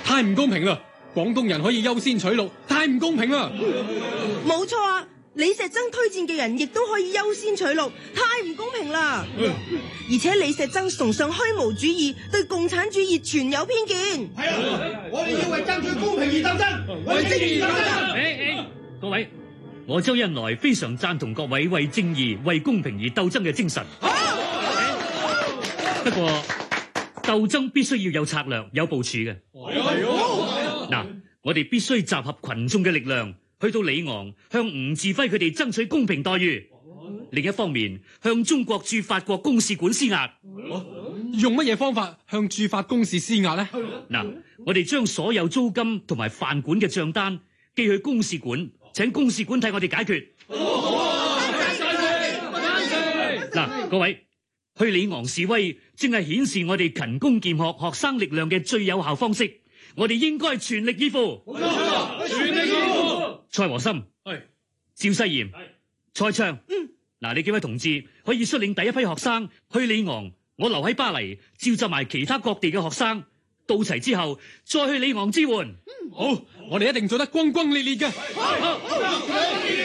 太唔公平啦！廣東人可以優先取錄，太唔公平啦！ 冇錯啊，李石曾推薦嘅人亦都可以優先取錄，太唔公平啦！而且李石曾崇尚虛無主義，對共產主義存有偏見。 係啊，我哋要為爭取公平而鬥爭，為正義鬥爭。 各位，我周恩來非常贊同各位為正義、為公平而鬥爭嘅精神。不過鬥爭必須要有策略、有部署嘅。嗱，我哋必須集合群眾嘅力量，去到里昂向吳志輝佢哋爭取公平待遇。另一方面，向中國駐法國公使館施壓。 用乜嘢方法向駐法公使施壓呢？ 嗱，我哋將所有租金同埋飯館嘅賬單寄去公使館，請公使館替我哋解決。嗱，各位，去里昂示威正係顯示我哋勤工儉學學生力量嘅最有效方式。我哋應該全力以赴。 全力以赴。 蔡和森係，趙世炎係，蔡暢嗱，你幾位同志可以率領第一批學生去里昂，我留喺巴黎召集埋其他各地嘅學生，到齊之後再去里昂支援。 好，我哋一定做得轟轟烈烈嘅。 好。